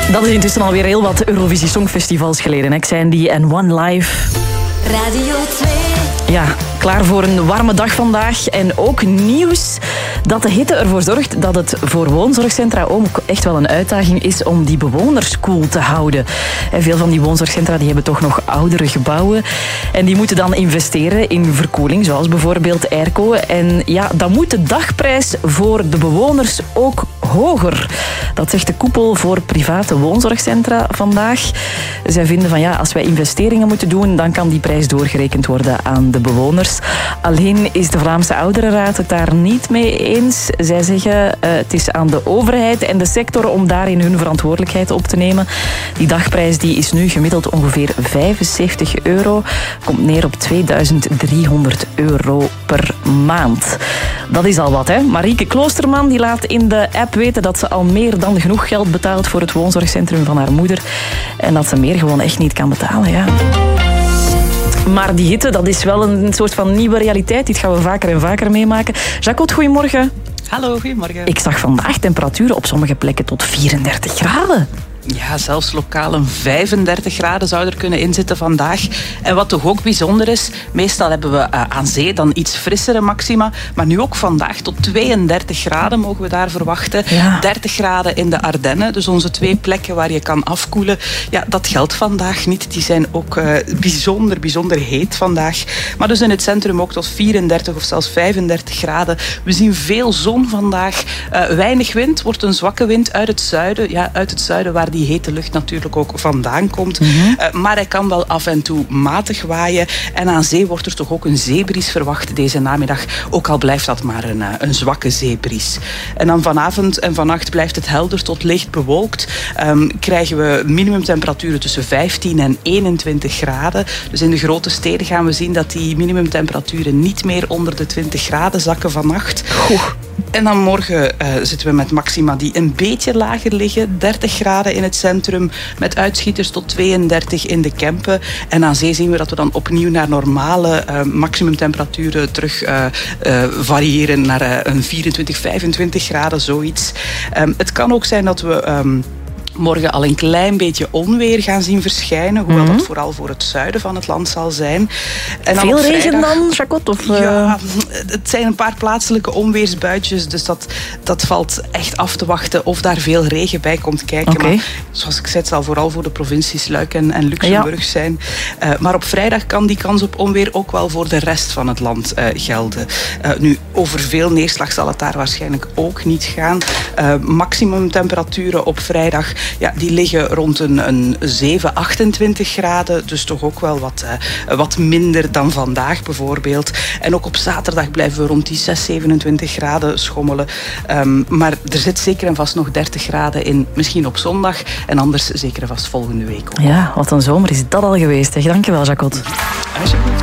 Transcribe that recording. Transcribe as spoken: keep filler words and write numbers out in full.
Dat is intussen alweer heel wat Eurovisie Songfestivals geleden. Ik zijn die en One Life. Radio twee. Ja, klaar voor een warme dag vandaag. En ook nieuws dat de hitte ervoor zorgt dat het voor woonzorgcentra ook echt wel een uitdaging is om die bewoners koel te houden. En veel van die woonzorgcentra die hebben toch nog oudere gebouwen. En die moeten dan investeren in verkoeling, zoals bijvoorbeeld airco. En ja, dan moet de dagprijs voor de bewoners ook hoger. Dat zegt de koepel voor private woonzorgcentra vandaag. Zij vinden van ja, als wij investeringen moeten doen, dan kan die prijs doorgerekend worden aan de bewoners. Alleen is de Vlaamse Ouderenraad het daar niet mee eens. Zij zeggen uh, het is aan de overheid en de sector om daarin hun verantwoordelijkheid op te nemen. Die dagprijs die is nu gemiddeld ongeveer vijfenzeventig euro. Komt neer op tweeduizend driehonderd euro per maand. Dat is al wat, hè. Marieke Kloosterman die laat in de app weten dat ze al meer dan genoeg geld betaalt voor het woonzorgcentrum van haar moeder. En dat ze meer gewoon echt niet kan betalen, ja. Maar die hitte, dat is wel een soort van nieuwe realiteit. Dit gaan we vaker en vaker meemaken. Jacot, goedemorgen. Hallo, goedemorgen. Ik zag vandaag temperaturen op sommige plekken tot vierendertig graden. Ja, zelfs lokaal een vijfendertig graden zou er kunnen inzitten vandaag. En wat toch ook bijzonder is, meestal hebben we uh, aan zee dan iets frissere maxima, maar nu ook vandaag tot tweeëndertig graden mogen we daar verwachten. Ja. dertig graden in de Ardennen, dus onze twee plekken waar je kan afkoelen. Ja, dat geldt vandaag niet. Die zijn ook uh, bijzonder, bijzonder heet vandaag. Maar dus in het centrum ook tot vierendertig of zelfs vijfendertig graden. We zien veel zon vandaag. Uh, weinig wind, wordt een zwakke wind uit het zuiden. Ja, uit het zuiden waar die hete lucht natuurlijk ook vandaan komt. Mm-hmm. Uh, maar hij kan wel af en toe matig waaien. En aan zee wordt er toch ook een zeebries verwacht deze namiddag. Ook al blijft dat maar een, uh, een zwakke zeebries. En dan vanavond en vannacht blijft het helder tot licht bewolkt. Um, krijgen we minimumtemperaturen tussen vijftien en eenentwintig graden. Dus in de grote steden gaan we zien dat die minimumtemperaturen niet meer onder de twintig graden zakken vannacht. Goh. En dan morgen uh, zitten we met maxima die een beetje lager liggen. dertig graden in het centrum, met uitschieters tot tweeëndertig in de Kempen. En aan zee zien we dat we dan opnieuw naar normale uh, maximumtemperaturen terug uh, uh, variëren naar uh, een vierentwintig, vijfentwintig graden, zoiets. Um, het kan ook zijn dat we... Um, morgen al een klein beetje onweer gaan zien verschijnen. Hoewel mm-hmm. dat vooral voor het zuiden van het land zal zijn. En dan veel vrijdag, regen dan, Jacot? Of, uh... Ja, het zijn een paar plaatselijke onweersbuitjes. Dus dat, dat valt echt af te wachten of daar veel regen bij komt kijken. Okay. Maar zoals ik zei, het zal vooral voor de provincies Luik en, en Luxemburg ja. zijn. Uh, maar op vrijdag kan die kans op onweer ook wel voor de rest van het land uh, gelden. Uh, nu, over veel neerslag zal het daar waarschijnlijk ook niet gaan. Uh, maximum temperaturen op vrijdag, ja, die liggen rond een, een zeven, achtentwintig graden. Dus toch ook wel wat, uh, wat minder dan vandaag bijvoorbeeld. En ook op zaterdag blijven we rond die zes, zevenentwintig graden schommelen. Um, maar er zit zeker en vast nog dertig graden in. Misschien op zondag. En anders zeker en vast volgende week ook. Ja, wat een zomer is dat al geweest. Dankjewel, Jacot. Alsjeblieft.